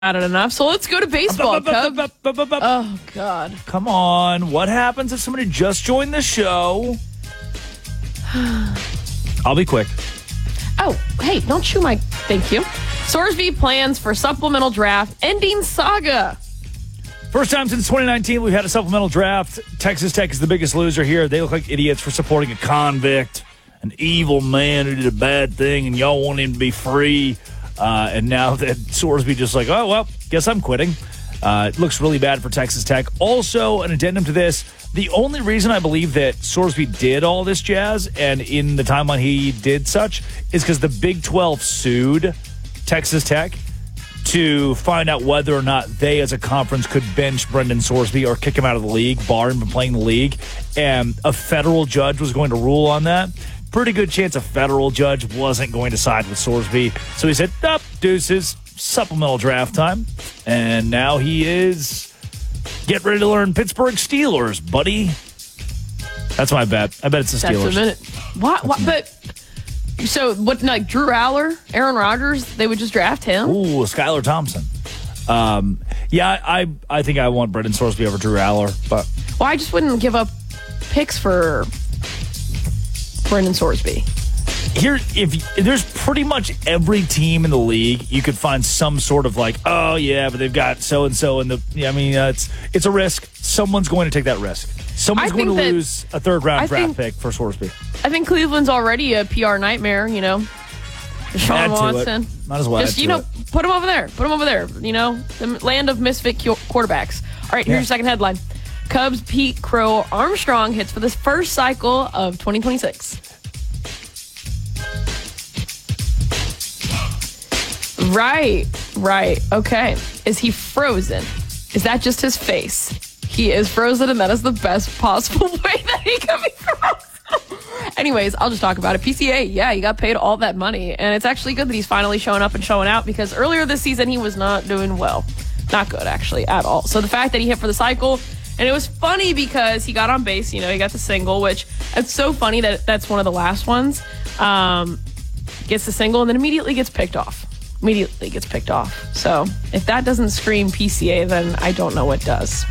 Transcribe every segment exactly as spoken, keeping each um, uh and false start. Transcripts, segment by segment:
Not enough. So let's go to baseball, Cub. Oh, God. Come on. What happens if somebody just joined the show? I'll be quick. Oh, hey, don't chew my... Thank you. Sorsby plans for supplemental draft ending saga. First time since twenty nineteen we've had a supplemental draft. Texas Tech is the biggest loser here. They look like idiots for supporting a convict, an evil man who did a bad thing, and y'all want him to be free. Uh, and now that Sorsby just like, oh, well, guess I'm quitting. Uh, it looks really bad for Texas Tech. Also, an addendum to this, the only reason I believe that Sorsby did all this jazz, and in the timeline he did such, is because the Big twelve sued Texas Tech to find out whether or not they as a conference could bench Brendan Sorsby or kick him out of the league, bar him from playing the league. And a federal judge was going to rule on that. Pretty good chance a federal judge wasn't going to side with Sorsby. So he said, up, deuces, supplemental draft time. And now he is get ready to learn Pittsburgh Steelers, buddy. That's my bet. I bet it's the Steelers. That's a minute. What? what but so what? Like Drew Aller, Aaron Rodgers, they would just draft him? Ooh, Skylar Thompson. Um, yeah, I I think I want Brendan Sorsby over Drew Aller, but well, I just wouldn't give up picks for Brendan Sorsby. Here, if, if there's pretty much every team in the league, you could find some sort of like, oh yeah, but they've got so and so, and the yeah, I mean, uh, it's it's a risk. Someone's going to take that risk. Someone's going to lose a third round I draft think, pick for Sorsby. I think Cleveland's already a P R nightmare. You know, Deshaun Watson. Might as well. Just you know, it. put him over there. Put him over there. You know, the land of misfit quarterbacks. All right, here's yeah. your second headline. Cubs Pete Crow Armstrong hits for the first cycle of twenty twenty-six. Right, right. Okay. Is he frozen? Is that just his face? He is frozen, and that is the best possible way that he can be frozen. Anyways, I'll just talk about it. P C A, yeah, he got paid all that money, and it's actually good that he's finally showing up and showing out because earlier this season he was not doing well. Not good, actually, at all. So the fact that he hit for the cycle, and it was funny because he got on base, you know, he got the single, which it's so funny that that's one of the last ones. Um, gets the single and then immediately gets picked off. Immediately gets picked off. So if that doesn't scream P C A, then I don't know what does.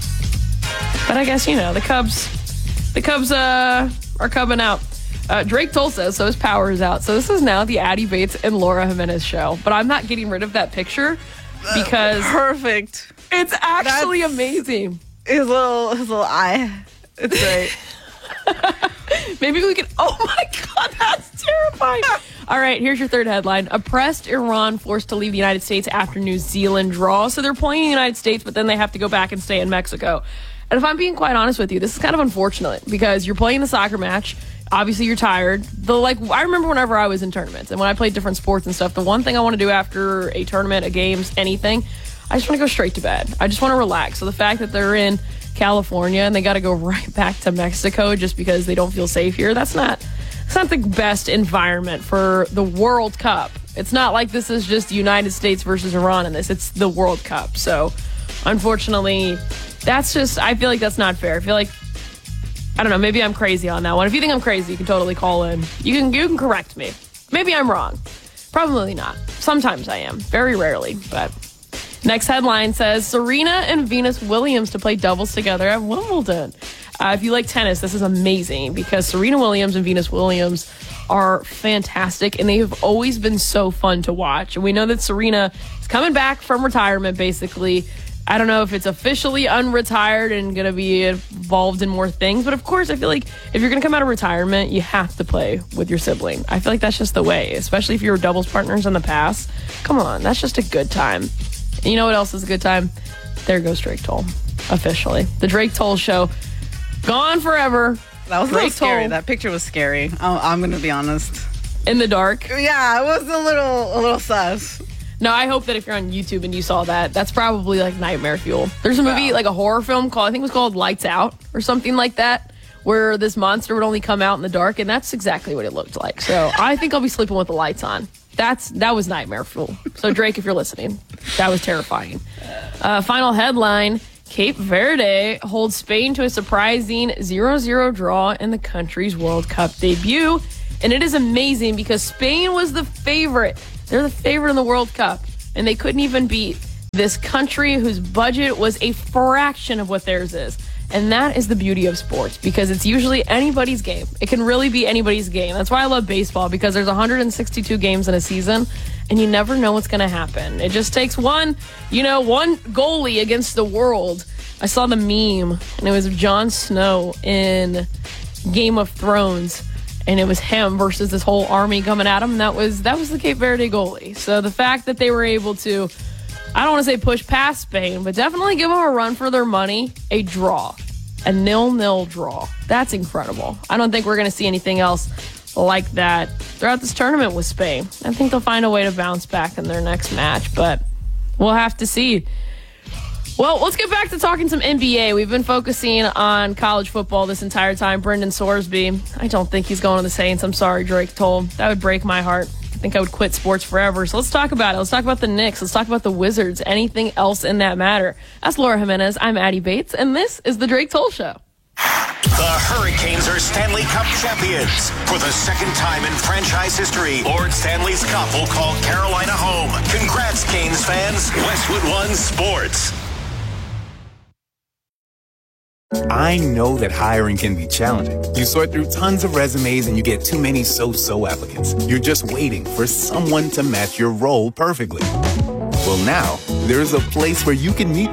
But I guess, you know, the Cubs, the Cubs uh, are cubbing out. Uh, Drake Toll says, so his power is out. So this is now the Addie Bates and Laura Jimenez show. But I'm not getting rid of that picture because... Uh, perfect. It's actually That's amazing. His little, his little eye. It's great. Maybe we can... Oh, my God, that's terrifying. All right, here's your third headline. Oppressed Iran forced to leave the United States after New Zealand draw. So they're playing in the United States, but then they have to go back and stay in Mexico. And if I'm being quite honest with you, this is kind of unfortunate because you're playing the soccer match. Obviously, you're tired. The like, I remember whenever I was in tournaments and when I played different sports and stuff, the one thing I want to do after a tournament, a games, anything, I just want to go straight to bed. I just want to relax. So the fact that they're in California and they got to go right back to Mexico just because they don't feel safe here, that's not... It's not the best environment for the World Cup. It's not like this is just United States versus Iran in this. It's the World Cup. So, unfortunately, that's just, I feel like that's not fair. I feel like, I don't know, maybe I'm crazy on that one. If you think I'm crazy, you can totally call in. You can, you can correct me. Maybe I'm wrong. Probably not. Sometimes I am. Very rarely, but... Next headline says, Serena and Venus Williams to play doubles together at Wimbledon. Uh, if you like tennis, this is amazing because Serena Williams and Venus Williams are fantastic, and they have always been so fun to watch. And we know that Serena is coming back from retirement, basically. I don't know if it's officially unretired and going to be involved in more things, but of course, I feel like if you're going to come out of retirement, you have to play with your sibling. I feel like that's just the way, especially if you were doubles partners in the past. Come on, that's just a good time. And you know what else is a good time? There goes Drake Toll, officially. The Drake Toll Show, gone forever. That was a Drake little scary. Toll. That picture was scary. Oh, I'm going to be honest. In the dark? Yeah, it was a little, a little sus. No, I hope that if you're on YouTube and you saw that, that's probably like nightmare fuel. There's a movie, wow. like a horror film called, I think it was called Lights Out or something like that, where this monster would only come out in the dark, and that's exactly what it looked like. So I think I'll be sleeping with the lights on. That's That was nightmare fuel. So Drake, if you're listening, that was terrifying. Uh, final headline, Cape Verde holds Spain to a surprising zero zero draw in the country's World Cup debut. And it is amazing because Spain was the favorite. They're the favorite in the World Cup, and they couldn't even beat this country whose budget was a fraction of what theirs is. And that is the beauty of sports, because it's usually anybody's game. It can really be anybody's game. That's why I love baseball, because there's one hundred sixty-two games in a season, and you never know what's going to happen. It just takes one, you know, one goalie against the world. I saw the meme, and it was Jon Snow in Game of Thrones, and it was him versus this whole army coming at him, and that was that was the Cape Verde goalie. So the fact that they were able to, I don't want to say push past Spain, but definitely give them a run for their money, a draw, a nil-nil draw. That's incredible. I don't think we're going to see anything else like that throughout this tournament with Spain. I think they'll find a way to bounce back in their next match, but we'll have to see. Well, let's get back to talking some N B A. We've been focusing on college football this entire time. Brendan Sorsby, I don't think he's going to the Saints. I'm sorry, Drake told. That would break my heart. I think I would quit sports forever. So let's talk about it. Let's talk about the Knicks. Let's talk about the Wizards. Anything else in that matter? That's Laura Jimenez. I'm Addie Bates, and this is the Drake Toll Show. The Hurricanes are Stanley Cup champions. For the second time in franchise history, Lord Stanley's Cup will call Carolina home. Congrats, Canes fans. Westwood One Sports. I know that hiring can be challenging. You sort through tons of resumes and you get too many so-so applicants. You're just waiting for someone to match your role perfectly. Well, now, there's a place where you can meet